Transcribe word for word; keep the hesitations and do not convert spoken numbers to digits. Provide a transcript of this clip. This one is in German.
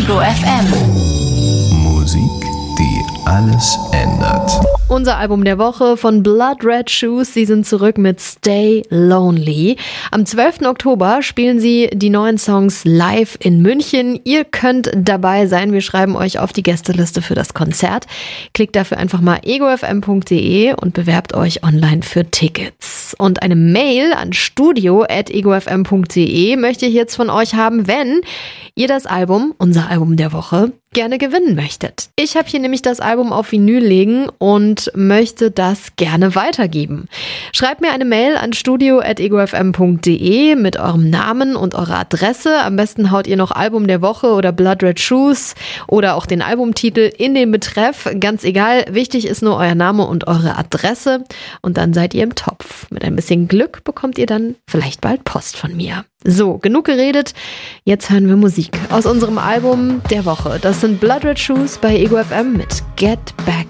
Ego F M. Musik, die alles ändert. Unser Album der Woche von Blood Red Shoes. Sie sind zurück mit Stay Lonely. Am zwölften Oktober spielen sie die neuen Songs live in München. Ihr könnt dabei sein. Wir schreiben euch auf die Gästeliste für das Konzert. Klickt dafür einfach mal ego f m punkt d e und bewerbt euch online für Tickets. Und eine Mail an studio at ego f m punkt d e möchte ich jetzt von euch haben, wenn ihr das Album, unser Album der Woche, gerne gewinnen möchtet. Ich habe hier nämlich das Album auf Vinyl liegen und möchte das gerne weitergeben. Schreibt mir eine Mail an studio at ego f m punkt d e mit eurem Namen und eurer Adresse. Am besten haut ihr noch Album der Woche oder Blood Red Shoes oder auch den Albumtitel in den Betreff. Ganz egal, wichtig ist nur euer Name und eure Adresse und dann seid ihr im Topf. Mit ein bisschen Glück bekommt ihr dann vielleicht bald Post von mir. So, genug geredet. Jetzt hören wir Musik aus unserem Album der Woche. Das sind Blood Red Shoes bei Ego F M mit Get Back